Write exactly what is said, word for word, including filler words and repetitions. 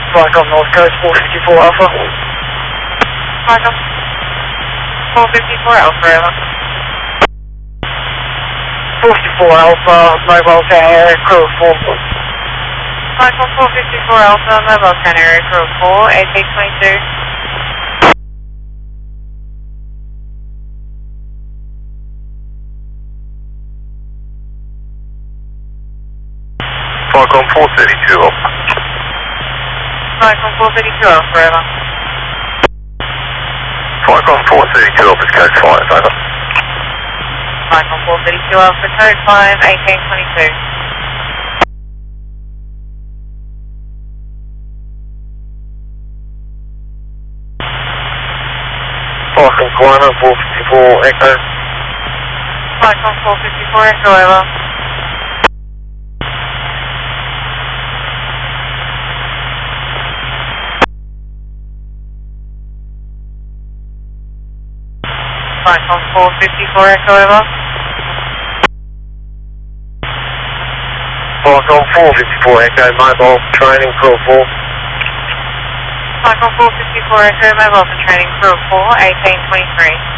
Flight on North Coast four fifty-four Alpha. Flight on four fifty-four Alpha, over. four fifty-four Alpha, mobile ten area crew four. Flight on four fifty-four Alpha, mobile ten area crew four, eight eight twenty-two. Falcon four thirty-two Alpha. Falcon four thirty-two Alpha, over. Falcon four thirty-two Alpha, code five, over. Falcon four thirty-two Alpha, code five, eighteen twenty-two. Falcon Guano four fifty-four Echo. Falcon four fifty-four Echo, over. Falcon four fifty-four Echo, over. Falcon four fifty-four Echo, mobile training crew four. Falcon four fifty-four Echo, mobile for training crew four, eighteen twenty-three.